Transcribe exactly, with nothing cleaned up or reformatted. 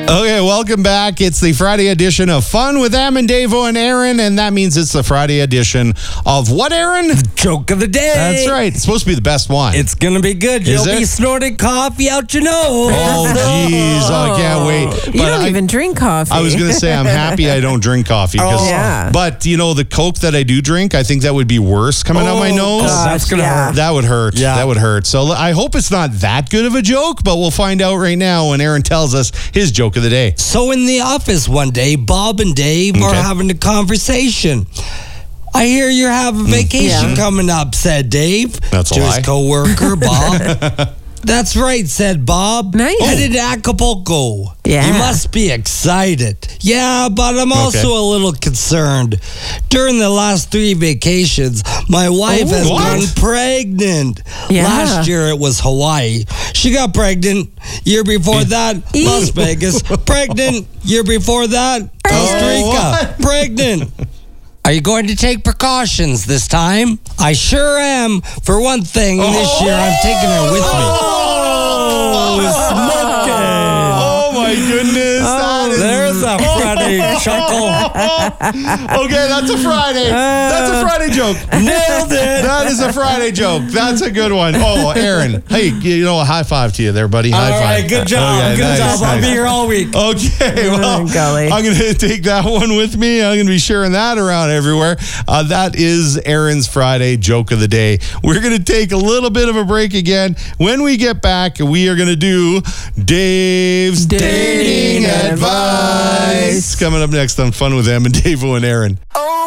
Okay, welcome back. It's the Friday edition of Fun with Em and Davo and Aaron, and that means it's the Friday edition of what, Aaron? Joke of the day. That's right. It's supposed to be the best one. It's going to be good. Is You'll it? be snorting coffee out your nose. Oh, jeez. Oh, I can't wait. You don't I, even drink coffee. I was going to say I'm happy I don't drink coffee. 'cause- Oh. Yeah. But, you know, the Coke that I do drink, I think that would be worse coming out my Oh, nose. gosh, that's going to yeah. hurt. That would hurt. Yeah. That would hurt. So I hope it's not that good of a joke, but we'll find out right now when Aaron tells us his joke of the day. So in the office one day, Bob and Dave are Okay. having a conversation. I hear you're having vacation Yeah. coming up, said Dave. That's a to lie. his coworker, Bob. That's right, said Bob. Nice. Headed to Acapulco. Yeah. You must be excited. Yeah, but I'm also Okay. a little concerned. During the last three vacations, my wife Oh, has what? gone pregnant. Yeah. Last year it was Hawaii. She got pregnant. Year before that, Las Vegas. Pregnant. Year before that, Costa Rica. what? Pregnant. Are you going to take precautions this time? I sure am. For one thing, this year I'm taking her with me. Oh, my goodness. That is- There's a Friday chuckle. Okay, that's a Friday. That's a Friday joke. Nailed it. That is a Friday joke. That's a good one. Oh, Aaron. Hey, you know, a high five to you there, buddy. High All five. right, good job. Okay, good nice, job. I'll nice. be here all week. Okay, well, golly. I'm going to take that one with me. I'm going to be sharing that around everywhere. Uh, that is Aaron's Friday joke of the day. We're going to take a little bit of a break again. When we get back, we are going to do Dave's Dating, Dating Advice. Advice. Coming up next on Fun with Em and Davo and Aaron.